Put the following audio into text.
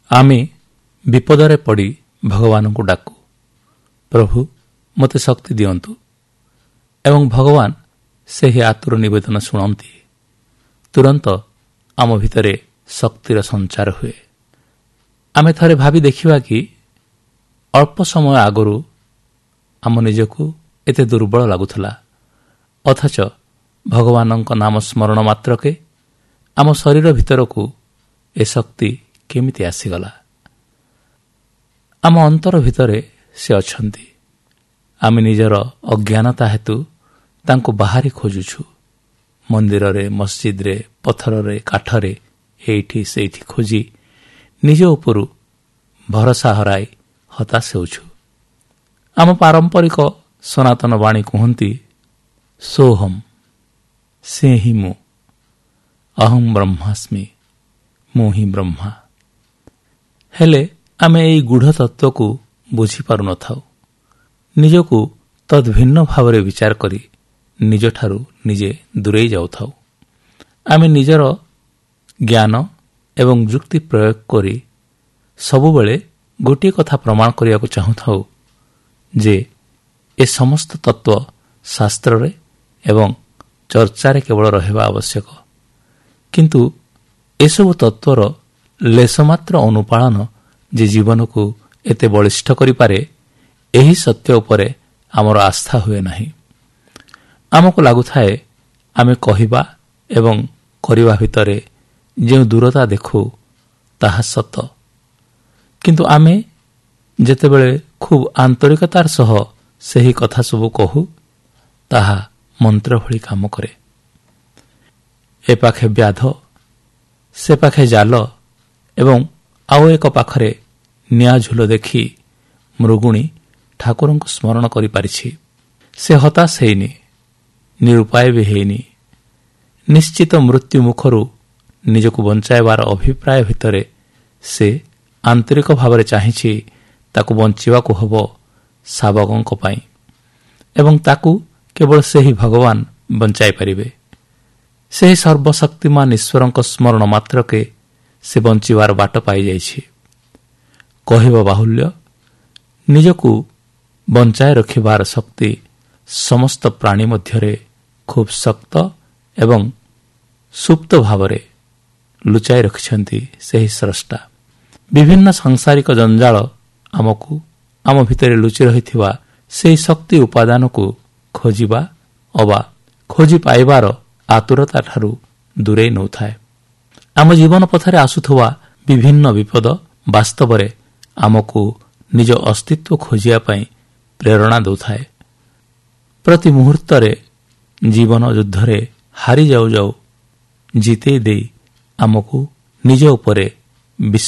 ଆମେ ବିପଦରେ ପଡ଼ି ଭଗବାନଙ୍କୁ ଡାକୁ, ପ୍ରଭୁ ମୋତେ ଶକ୍ତି ଦିଅନ୍ତୁ, ଏବଂ ଭଗବାନ ସେହି ଆତୁର ନିବେଦନ ଶୁଣନ୍ତି। ତୁରନ୍ତ ଆମ ଭିତରେ ଶକ୍ତିର ସଞ୍ଚାର ହୁଏ। ଆମେ ଥରେ ଭାବି ଦେଖିବା କି ଅଳ୍ପ ସମୟ ଆଗରୁ ଆମ ନିଜକୁ ଏତେ ଦୁର୍ବଳ ଲାଗୁଥିଲା, ଅଥଚ ଭଗବାନଙ୍କ ନାମ ସ୍ମରଣ ମାତ୍ରକେ ଆମ ଶରୀର ଭିତରକୁ ଏ ଶକ୍ତି କେମିତି ଆସିଗଲା। ଆମ ଅନ୍ତର ଭିତରେ ସେ ଅଛନ୍ତି। ଆମେ ନିଜର ଅଜ୍ଞାନତା ହେତୁ ତାଙ୍କୁ ବାହାରେ ଖୋଜୁଛୁ। ମନ୍ଦିରରେ, ମସଜିଦରେ, ପଥରରେ, କାଠରେ, ଏଇଠି ସେଇଠି ଖୋଜି ନିଜ ଉପରୁ ଭରସା ହରାଇ ହତାଶ ହେଉଛୁ। ଆମ ପାରମ୍ପରିକ ସନାତନ ବାଣୀ କୁହନ୍ତି, ସୋହମ୍, ସେ ହିଁ ମୁଁ, ଅହଂ ବ୍ରହ୍ମାସ୍ମି, ମୁଁ ହିଁ ବ୍ରହ୍ମା। ହେଲେ ଆମେ ଏହି ଗୂଢ଼ ତତ୍ତ୍ୱକୁ ବୁଝିପାରୁନଥାଉ। ନିଜକୁ ତଦ୍ଭିନ୍ନ ଭାବରେ ବିଚାର କରି ନିଜଠାରୁ ନିଜେ ଦୂରେଇ ଯାଉଥାଉ। ଆମେ ନିଜର ଜ୍ଞାନ ଏବଂ ଯୁକ୍ତି ପ୍ରୟୋଗ କରି ସବୁବେଳେ ଗୋଟିଏ କଥା ପ୍ରମାଣ କରିବାକୁ ଚାହୁଁଥାଉ ଯେ ଏ ସମସ୍ତ ତତ୍ତ୍ୱ ଶାସ୍ତ୍ରରେ ଏବଂ ଚର୍ଚ୍ଚାରେ କେବଳ ରହିବା ଆବଶ୍ୟକ। କିନ୍ତୁ ଏସବୁ ତତ୍ତ୍ୱର ଲେଶମାତ୍ର ଅନୁପାଳନ ଯେ ଜୀବନକୁ ଏତେ ବଳିଷ୍ଠ କରିପାରେ, ଏହି ସତ୍ୟ ଉପରେ ଆମର ଆସ୍ଥା ହୁଏ ନାହିଁ। ଆମକୁ ଲାଗୁଥାଏ ଆମେ କହିବା ଏବଂ କରିବା ଭିତରେ ଯେଉଁ ଦୂରତା ଦେଖୁ ତାହା ସତ, କିନ୍ତୁ ଆମେ ଯେତେବେଳେ ଖୁବ୍ ଆନ୍ତରିକତାର ସହ ସେହି କଥା ସବୁ କହୁ, ତାହା ମନ୍ତ୍ର ଭଳି କାମ କରେ। ଏ ପାଖେ ବ୍ୟାଧ, ସେ ପାଖେ ଜାଲ ଏବଂ ଆଉ ଏକ ପାଖରେ ନିଆଁ ଝୁଲ ଦେଖି ମୃଗୁଣୀ ଠାକୁରଙ୍କୁ ସ୍ମରଣ କରିପାରିଛି। ସେ ହତାଶ ହେଇନି, ନିରୁପାୟ ବି ହେଇନି। ନିଶ୍ଚିତ ମୃତ୍ୟୁ ମୁଖରୁ ନିଜକୁ ବଞ୍ଚାଇବାର ଅଭିପ୍ରାୟ ଭିତରେ ସେ ଆନ୍ତରିକ ଭାବରେ ଚାହିଁଛି ତାକୁ ବଞ୍ଚିବାକୁ ହେବ ଶାବକଙ୍କ ପାଇଁ, ଏବଂ ତାକୁ କେବଳ ସେହି ଭଗବାନ ବଞ୍ଚାଇ ପାରିବେ। ସେହି ସର୍ବଶକ୍ତିମାନ ଈଶ୍ୱରଙ୍କ ସ୍ମରଣ ମାତ୍ରକେ ସେ ବଞ୍ଚିବାର ବାଟ ପାଇଯାଇଛି। କହିବ ବାହୁଲ୍ୟ, ନିଜକୁ ବଞ୍ଚାଇ ରଖିବାର ଶକ୍ତି ସମସ୍ତ ପ୍ରାଣୀ ମଧ୍ୟରେ ଖୁବ୍ ଶକ୍ତ ଏବଂ ସୁପ୍ତ ଭାବରେ ଲୁଚାଇ ରଖିଛନ୍ତି ସେହି ସ୍ରଷ୍ଟା। ବିଭିନ୍ନ ସାଂସାରିକ ଜଞ୍ଜାଳ ଆମକୁ ଆମ ଭିତରେ ଲୁଚି ରହିଥିବା ସେହି ଶକ୍ତି ଉପାଦାନକୁ ଖୋଜିବା ଅବା ଖୋଜି ପାଇବାର ଆତୁରତାଠାରୁ ଦୂରେଇ ନେଉଥାଏ। ଆମ ଜୀବନ ପଥରେ ଆସୁଥିବା ବିଭିନ୍ନ ବିପଦ ବାସ୍ତବରେ ଆମକୁ ନିଜ ଅସ୍ତିତ୍ୱ ଖୋଜିବା ପାଇଁ ପ୍ରେରଣା ଦେଉଥାଏ। ପ୍ରତି ମୁହୂର୍ତ୍ତରେ ଜୀବନ ଯୁଦ୍ଧରେ ହାରି ଯାଉ ଯାଉ ଜିତେଇ ଦେଇ ଆମକୁ ନିଜ ଉପରେ